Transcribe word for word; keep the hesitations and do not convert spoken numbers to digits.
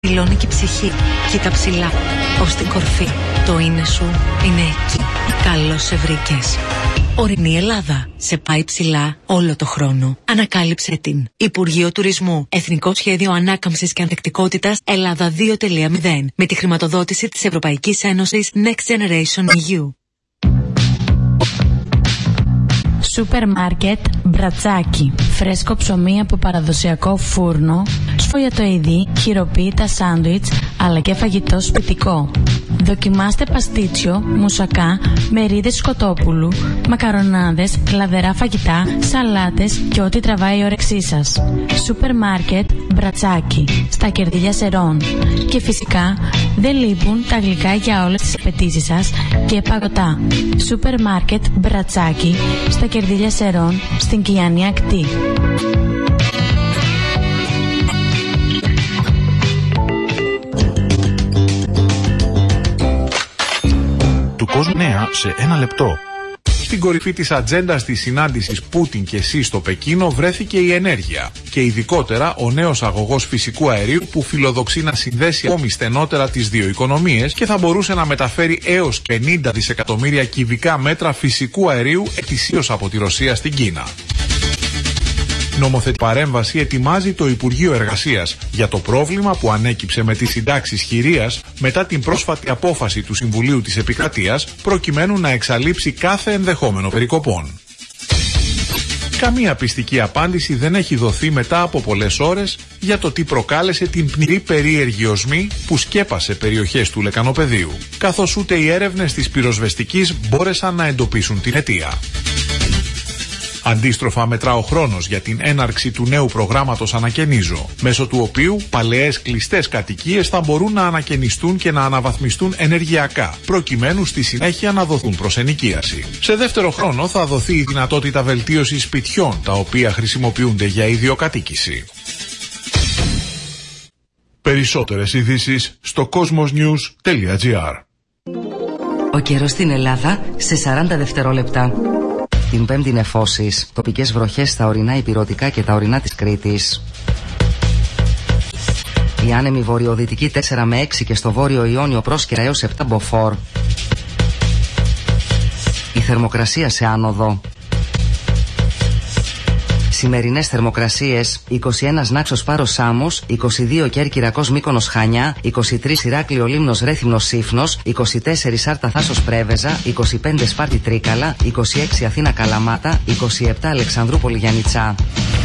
Δηλώνει και η ψυχή. Κοίτα ψηλά, ως την κορφή. Το είναι σου είναι εκεί. Καλώς σε βρήκες. Ορεινή Ελλάδα. Σε πάει ψηλά όλο το χρόνο. Ανακάλυψε την. Υπουργείο Τουρισμού. Εθνικό Σχέδιο Ανάκαμψης και Ανθεκτικότητας Ελλάδα δύο κόμμα μηδέν. Με τη χρηματοδότηση της Ευρωπαϊκής Ένωσης Next Generation ι γιου. Σούπερ μάρκετ Μπρατσάκι. Φρέσκο ψωμί από παραδοσιακό φούρνο, σφολιατοειδή, χειροποίητα σάντουιτς, αλλά και φαγητό σπιτικό. Δοκιμάστε παστίτσιο, μουσακά, μερίδες σκοτόπουλου, μακαρονάδες, λαδερά φαγητά, σαλάτες και ό,τι τραβάει η όρεξή σας. Σούπερ μάρκετ Μπρατσάκι, στα Κερδίλια Σερών. Και φυσικά δεν λείπουν τα γλυκά για όλες τις απαιτήσεις σας και παγωτά. Σούπερ μάρκετ Μπρατσάκι, στα Κερδίλια Σερών, στην Κιάνη Ακτή. Του κόσμου νέα σε ένα λεπτό. Στην κορυφή της ατζέντας της συνάντησης Πούτιν και Σι στο Πεκίνο βρέθηκε η ενέργεια και ειδικότερα ο νέος αγωγός φυσικού αερίου που φιλοδοξεί να συνδέσει ακόμη στενότερα τις δύο οικονομίες και θα μπορούσε να μεταφέρει έως πενήντα δισεκατομμύρια κυβικά μέτρα φυσικού αερίου ετησίως από τη Ρωσία στην Κίνα. Νομοθετική παρέμβαση ετοιμάζει το Υπουργείο Εργασίας για το πρόβλημα που ανέκυψε με τις συντάξεις χειρίας μετά την πρόσφατη απόφαση του Συμβουλίου της Επικρατείας προκειμένου να εξαλείψει κάθε ενδεχόμενο περικοπών. Καμία πιστική απάντηση δεν έχει δοθεί μετά από πολλές ώρες για το τι προκάλεσε την πνηρή περίεργη οσμή που σκέπασε περιοχές του Λεκανοπεδίου, καθώς ούτε οι έρευνες της πυροσβεστικής μπόρεσαν να εντοπίσουν την αιτία. Αντίστροφα μετρά ο χρόνος για την έναρξη του νέου προγράμματος Ανακαινίζω, μέσω του οποίου παλαιές κλειστές κατοικίες θα μπορούν να ανακαινιστούν και να αναβαθμιστούν ενεργειακά, προκειμένου στη συνέχεια να δοθούν προς ενοικίαση. Σε δεύτερο χρόνο θα δοθεί η δυνατότητα βελτίωσης σπιτιών, τα οποία χρησιμοποιούνται για ιδιοκατοίκηση. Περισσότερες ειδήσεις στο κόσμος-νιους τελεία τζι άρ. Ο καιρός στην Ελλάδα σε σαράντα δευτερόλεπτα. Την Πέμπτη νεφώσεις, τοπικές βροχές στα ορεινά ηπειρωτικά και τα ορεινά της Κρήτης. Η άνεμη βορειοδυτική τέσσερα με έξι και στο βόρειο Ιόνιο πρόσκαιρα έως επτά μποφόρ. Η θερμοκρασία σε άνοδο. Σημερινές θερμοκρασίες: είκοσι ένα Νάξος Πάρος Σάμος, είκοσι δύο Κέρκυρακος Μύκονος Χανιά, είκοσι τρία Ηράκλειο Λίμνος Ρέθυμνος Σύφνος, είκοσι τέσσερα Σάρτα Θάσος Πρέβεζα, είκοσι πέντε Σπάρτη Τρίκαλα, είκοσι έξι Αθήνα Καλαμάτα, είκοσι επτά Αλεξανδρούπολη Γιαννιτσά.